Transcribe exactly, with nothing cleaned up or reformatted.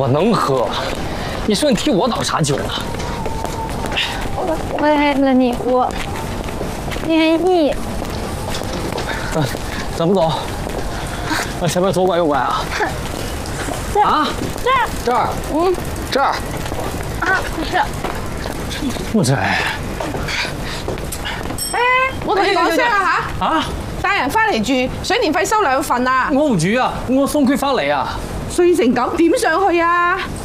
我能喝。你说你替我倒啥酒呢？ 为了你，我愿意。 嗯，怎么走？往前面左拐右拐啊？ 这啊？ 这儿这儿？ 嗯， 这儿？ 啊，不是。 不窄。 誒，我同你講聲啦嚇， 啊！ 帶人翻嚟住，水電費收兩份啊！ 我唔住啊，我送佢翻嚟啊。 衰成咁點上去啊？